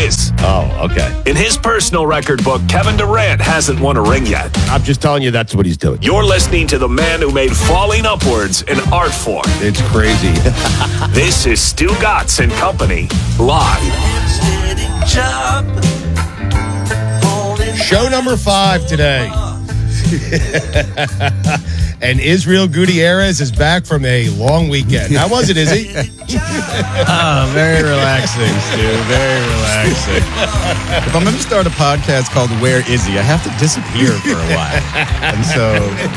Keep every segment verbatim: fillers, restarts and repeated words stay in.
is. Oh, okay. In his personal record book, Kevin Durant hasn't won a ring yet. I'm just telling you that's what he's doing. You're listening to the man who made falling upwards an art form. It's crazy. This is Stu Gatz and Company, live. Show number five today. And Israel Gutierrez is back from a long weekend. How was it, Izzy? Oh, very relaxing, Stu. Very relaxing. If I'm going to start a podcast called Where Is He, I have to disappear for a while. And so...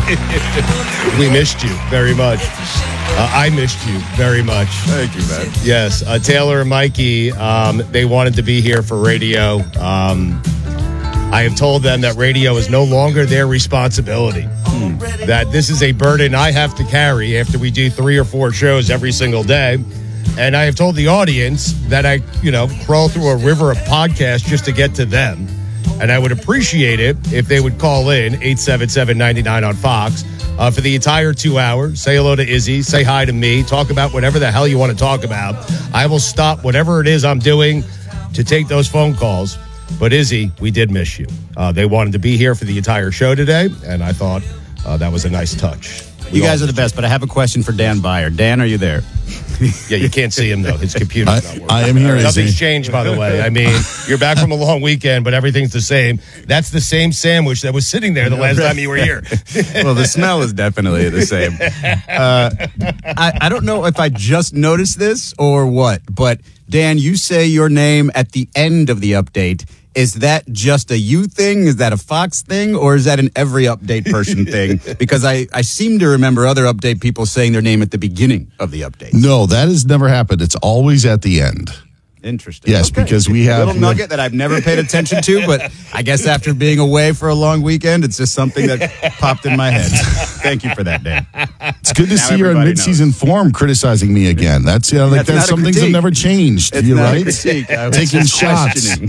We missed you very much. Uh, I missed you very much. Thank you, man. Yes. Uh, Taylor and Mikey, um, they wanted to be here for radio. Um, I have told them that radio is no longer their responsibility. Hmm. That this is a burden I have to carry after we do three or four shows every single day. And I have told the audience that I, you know, crawl through a river of podcasts just to get to them. And I would appreciate it if they would call in eight seven seven, nine nine on Fox uh, for the entire two hours. Say hello to Izzy. Say hi to me. Talk about whatever the hell you want to talk about. I will stop whatever it is I'm doing to take those phone calls. But Izzy, we did miss you. Uh, they wanted to be here for the entire show today, and I thought uh, that was a nice touch. We you guys are the best, but I have a question for Dan Byer. Dan, are you there? Yeah, you can't see him, though. His computer's I, not working. I am here, Nothing's Izzy. changed, by the way. I mean, you're back from a long weekend, but everything's the same. That's the same sandwich that was sitting there the last time you were here. Well, the smell is definitely the same. Uh, I, I don't know if I just noticed this or what, but Dan, you say your name at the end of the update. Is that just a you thing? Is that a Fox thing? Or is that an every update person thing? Because I, I seem to remember other update people saying their name at the beginning of the update. No, that has never happened. It's always at the end. Interesting. Yes, Okay. because we have... A little nugget that I've never paid attention to, but I guess after being away for a long weekend, it's just something that popped in my head. Thank you for that, Dan. It's good to Now see you're in everybody mid-season knows. form criticizing me again. That's, you know, like That's that's not a some things have critique. never changed. It's You're not a right. critique. I was Taking just shots. questioning.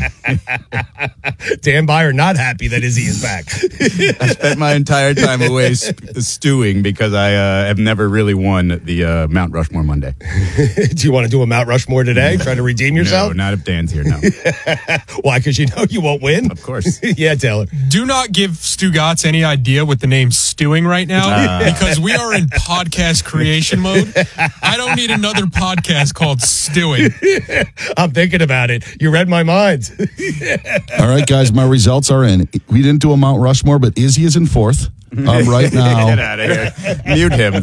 Dan Byer not happy that Izzy is back. I spent my entire time away st- stewing because I uh, have never really won the uh, Mount Rushmore Monday. Do you want to do a Mount Rushmore today? Try to redeem yourself? No, not if Dan's here, no. Why? Because you know you won't win? Of course. Yeah, Taylor. Do not give Stu Gatz any idea with the name Stewing right now Uh. because we are in podcast creation mode. I don't need another podcast called Stewing. I'm thinking about it. You read my mind. All right, guys, my results are in. We didn't do a Mount Rushmore, but Izzy is in fourth uh, right Get now. out of here. Mute him.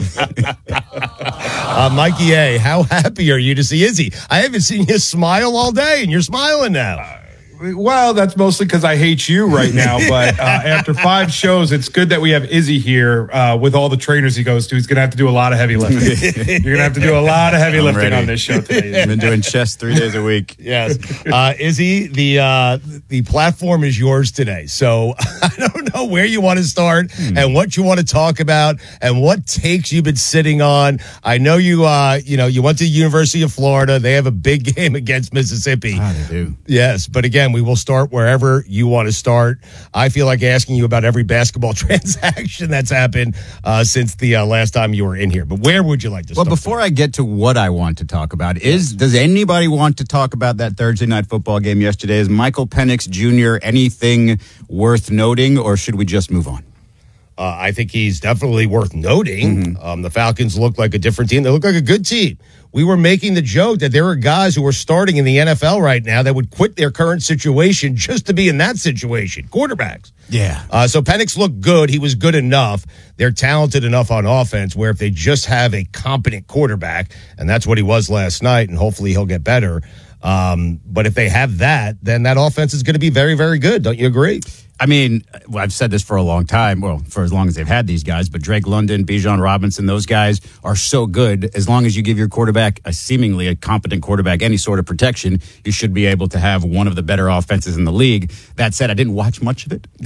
Uh, Mikey A., how happy are you to see Izzy? I haven't seen you smile all day, and you're smiling now. Well, that's mostly because I hate you right now. But uh, after five shows, it's good that we have Izzy here uh, with all the trainers he goes to. He's going to have to do a lot of heavy lifting. You're going to have to do a lot of heavy I'm lifting ready. on this show today. I've been doing chest three days a week. Yes. Uh, Izzy, the uh, the platform is yours today. So I don't know where you want to start and what you want to talk about and what takes you've been sitting on. I know you uh, you know, you went to the University of Florida. They have a big game against Mississippi. Ah, they do. Yes, but again, we will start wherever you want to start. I feel like asking you about every basketball transaction that's happened uh, since the uh, last time you were in here. But where would you like to Well, start? before I get to what I want to talk about, is does anybody want to talk about that Thursday night football game yesterday? Is Michael Penix Junior anything worth noting, or should we just move on? Uh, I think he's definitely worth noting. Mm-hmm. Um, the Falcons look like a different team. They look like a good team. We were making the joke that there are guys who are starting in the N F L right now that would quit their current situation just to be in that situation. Quarterbacks. Yeah. Uh, so Penix looked good. He was good enough. They're talented enough on offense where if they just have a competent quarterback, and that's what he was last night, and hopefully he'll get better. Um, but if they have that, then that offense is going to be very, very good. Don't you agree? I mean, well, I've said this for a long time, well, for as long as they've had these guys, but Drake London, Bijan Robinson, those guys are so good. As long as you give your quarterback a seemingly a competent quarterback any sort of protection, you should be able to have one of the better offenses in the league. That said, I didn't watch much of it.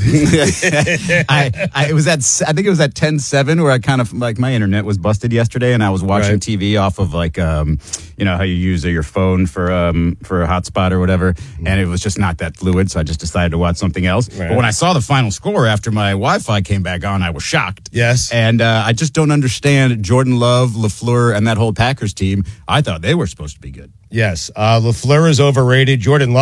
I, I it was at I think it was at ten seven where I kind of like my internet was busted yesterday, and I was watching Right. T V off of like um you know how you use your phone for um for a hotspot or whatever, and it was just not that fluid, so I just decided to watch something else. Right. But when I saw the final score after my Wi-Fi came back on, I was shocked. Yes. And uh, I just don't understand Jordan Love, LaFleur, and that whole Packers team. I thought they were supposed to be good. Yes. Uh, LaFleur is overrated. Jordan Love